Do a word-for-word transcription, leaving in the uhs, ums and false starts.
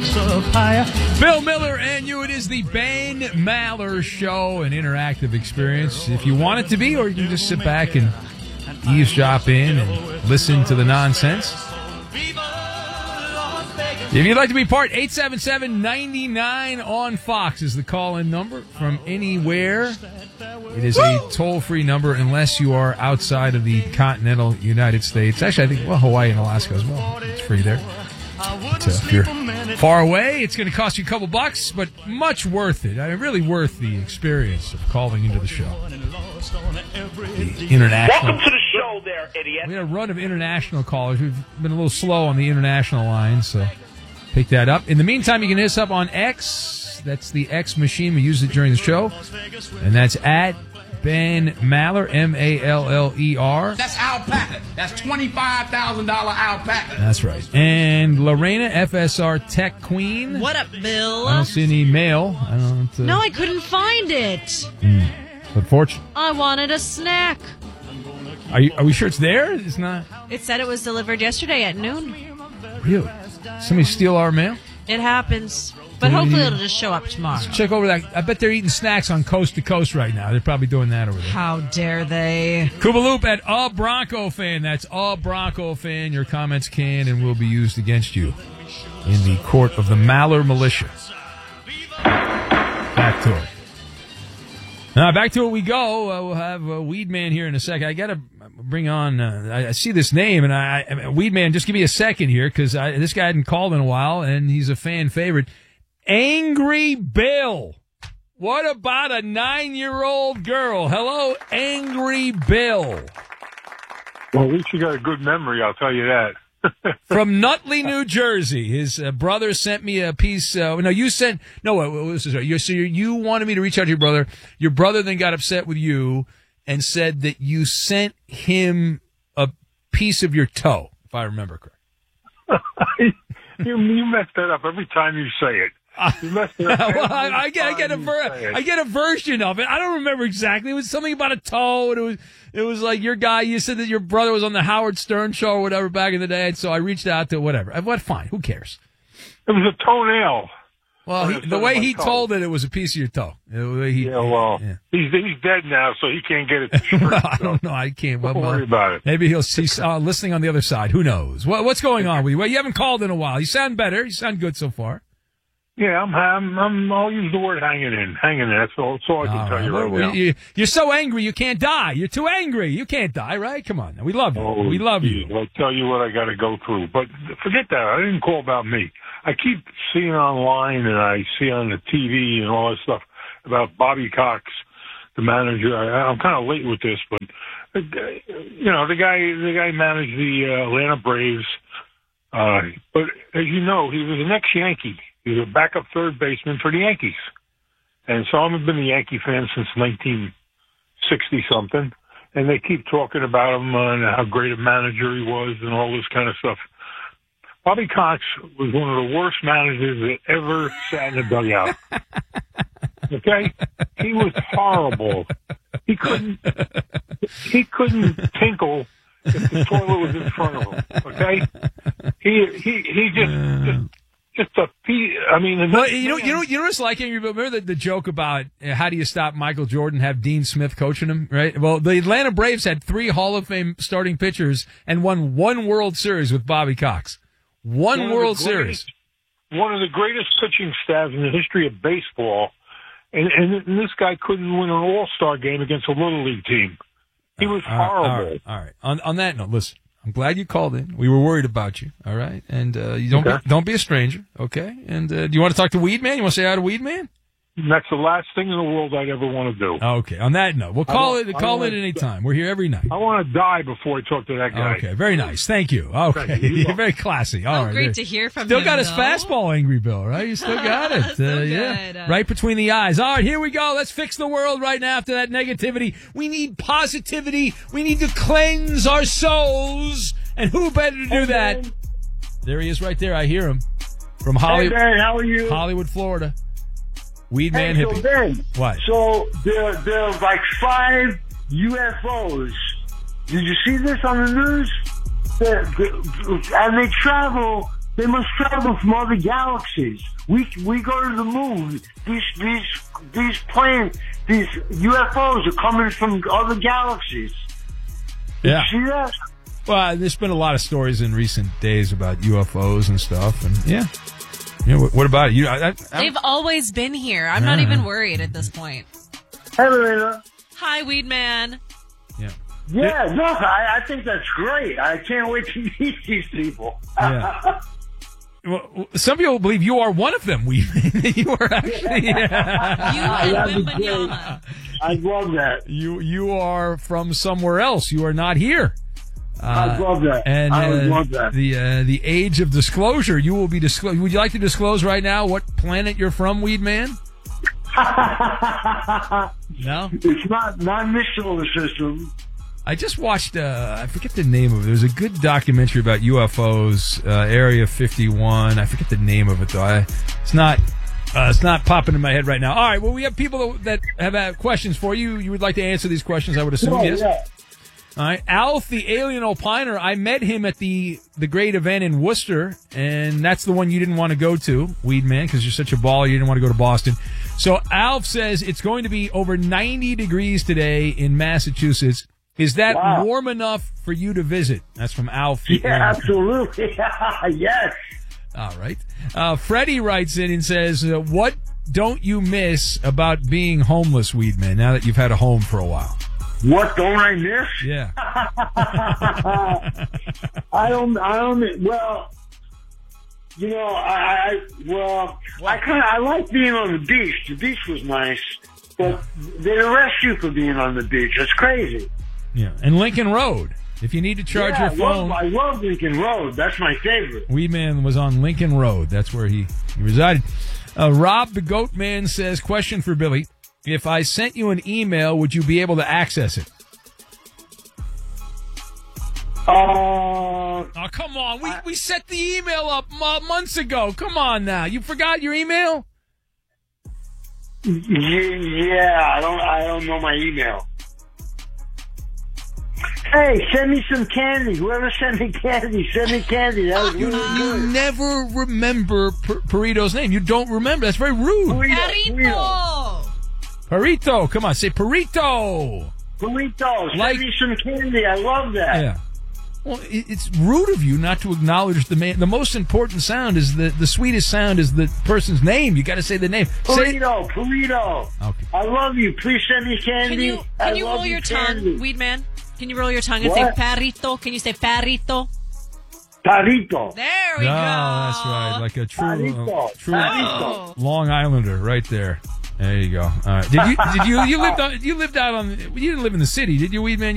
stakes up higher. Bill Miller and you. It is the Ben Maller Show, an interactive experience if you want it to be, or you can just sit back and eavesdrop in and listen to the nonsense. If you'd like to be part, eight seven seven, nine nine on Fox is the call-in number from anywhere. It is a toll-free number unless you are outside of the continental United States. Actually, I think, well, Hawaii and Alaska as well. It's free there. But, uh, if you're far away, it's going to cost you a couple bucks, but much worth it. I mean, really worth the experience of calling into the show. The international. Welcome to the show there, idiot. We had a run of international callers. We've been a little slow on the international line, so pick that up. In the meantime, you can hit us up on X. That's the X machine. We use it during the show. And that's at Ben Maller, M A L L E R. That's alpaca. That's twenty-five thousand dollars alpaca. That's right. And Lorena, F S R Tech Queen. What up, Bill? I don't see any mail. I don't. Uh, no, I couldn't find it. Mm, unfortunate. I wanted a snack. Are you? Are we sure it's there? It's not. It said it was delivered yesterday at noon. Really? Somebody steal our mail? It happens. But hopefully it'll just show up tomorrow. Let's check over that. I bet they're eating snacks on Coast to Coast right now. They're probably doing that over there. How dare they? Koopaloop at a Bronco fan. That's a Bronco fan. Your comments can and will be used against you in the court of the Maller Militia. Back to it. Now, back to it we go. Uh, we'll have uh, Weedman here in a second. I got to bring on, uh, I, I see this name, and I, I Weedman, just give me a second here, because this guy hadn't called in a while, and he's a fan favorite. Angry Bill. What about a nine-year-old girl? Hello, Angry Bill. Well, at least you got a good memory, I'll tell you that. From Nutley, New Jersey. His uh, brother sent me a piece. Uh, no, you sent. No, what was this? You, so you, you wanted me to reach out to your brother. Your brother then got upset with you and said that you sent him a piece of your toe, if I remember correct. you, you mess that up every time you say it. You messed it up. well, I, I get, I get a, ver- I get a version of it. I don't remember exactly. It was something about a toe, and it was, it was like your guy. You said that your brother was on the Howard Stern show or whatever back in the day, and so I reached out to whatever. What? Fine. Who cares? It was a toenail. Well, he, the way he toe. told it, it was a piece of your toe. He, yeah, well, yeah. he's he's dead now, so he can't get it straight. well, I don't know. I can't. Don't worry about it. Maybe he'll see uh, listening on the other side. Who knows? What, what's going on with you? Well, you haven't called in a while. You sound better. You sound good so far. Yeah, I'm, I'm, I'm, I'll use the word hanging in. Hanging in. That's all, that's all I can all tell right. you right well, now. You, you're so angry you can't die. You're too angry. You can't die, right? Come on. We love you. Oh, we love geez, you. I'll tell you what I got to go through. But forget that. I didn't call about me. I keep seeing online and I see on the T V and all that stuff about Bobby Cox, the manager. I, I'm kind of late with this, but, you know, the guy, the guy managed the uh, Atlanta Braves. Uh, but as you know, he was an ex-Yankee. He was a backup third baseman for the Yankees. And so I've been a Yankee fan since nineteen sixty-something. And they keep talking about him and how great a manager he was and all this kind of stuff. Bobby Cox was one of the worst managers that ever sat in a dugout. Okay? He was horrible. He couldn't, he couldn't tinkle if the toilet was in front of him. Okay? He, he, he just, just Just a piece. I mean, well, you know, you know, you know what it's like. Remember the, the joke about uh, how do you stop Michael Jordan? Have Dean Smith coaching him, right? Well, the Atlanta Braves had three Hall of Fame starting pitchers and won one World Series with Bobby Cox. One, one World Series. One of the greatest pitching staffs in the history of baseball, and, and, and this guy couldn't win an All-Star game against a Little League team. He was all horrible. Right, all right. All right. On, on that note, listen. I'm glad you called in. We were worried about you. All right, and uh, you don't okay. be, don't be a stranger. Okay, and uh, do you want to talk to Weedman? You want to say hi to Weedman? That's the last thing in the world I'd ever want to do. Okay. On that note, we'll call it. Call it any time. We're here every night. I want to die before I talk to that guy. Okay. Very nice. Thank you. Okay. You You're very classy. All oh, right. Great to hear from still him. Still got his though. fastball, Angry Bill. Right? You still got it. so uh, good. Yeah. Right between the eyes. All right. Here we go. Let's fix the world right now. After that negativity, we need positivity. We need to cleanse our souls. And who better to do hey, that? man. There he is, right there. I hear him from Hollywood. Hey, Ben, how are you? Hollywood, Florida. Weed man hey, hippie. So Ben, what? So there, there's like five U F Os. Did you see this on the news? The, the, and they travel They must travel from other galaxies. We we go to the moon. These these these planes, these U F Os are coming from other galaxies. Yeah. See that? Well, there's been a lot of stories in recent days about U F Os and stuff, and yeah. Yeah. What, what about it? You? I, I, They've always been here. I'm not even worried at this point. Hey, Lorena. Hi, Weed Man. Yeah. Yeah, no, I, I think that's great. I can't wait to meet these people. Yeah. Well, some people believe you are one of them. We, you are actually. Yeah. You That'd and be great. Wembanyama. I love that. You you are from somewhere else. You are not here. Uh, I love that. And I would uh, love that. the uh, the age of disclosure. You will be disclosed. Would you like to disclose right now what planet you're from, Weed Man? No. It's not not in this solar system. I just watched. Uh, I forget the name of it. There's a good documentary about U F Os, uh, Area fifty-one. I forget the name of it though. I, it's not. Uh, it's not popping in my head right now. All right. Well, we have people that have uh, questions for you. You would like to answer these questions, I would assume. Oh, yes. yeah. All right, Alf, the alien opiner. I met him at the the great event in Worcester, and that's the one you didn't want to go to, Weed Man, because you're such a baller. You didn't want to go to Boston. So Alf says it's going to be over ninety degrees today in Massachusetts. Is that Wow. warm enough for you to visit? That's from Alf. Yeah, absolutely. Yes. All right. Uh, Freddie writes in and says, uh, "What don't you miss about being homeless, Weed Man? Now that you've had a home for a while." What don't I miss? Yeah. I don't. I don't. Well, you know, I. I well, I kind of. I like being on the beach. The beach was nice, but they arrest you for being on the beach. It's crazy. Yeah. And Lincoln Road. If you need to charge yeah, your I phone. love, I love Lincoln Road. That's my favorite. Weedman was on Lincoln Road. That's where he, he resided. Uh, Rob the Goat Man says, question for Billy. If I sent you an email, would you be able to access it? Uh, Oh, come on. We, we set the email up m- months ago. Come on now. You forgot your email? yeah, I don't. I don't know my email. Hey, send me some candy. Whoever sent me candy, send me candy. That was really You good. never remember P- Perito's name. You don't remember. That's very rude. Burrito, Perito. Perito. Come on. Say Perito. Burrito, send Like- me some candy. I love that. Yeah. Well, it, it's rude of you not to acknowledge the man. The most important sound is the the sweetest sound is the person's name. You got to say the name. Say it. Burrito, burrito. Okay. I love you. Please send me candy. Can you I can you love roll your candy. tongue, Weed Man? Can you roll your tongue and What? say Perito? Can you say Perito? Tarito. There we No, go. that's right. Like a true, Tarito. uh, true Tarito. Long Islander, right there. There you go. All right. Did you did you you lived on, you lived out on you didn't live in the city, did you, Weed Man?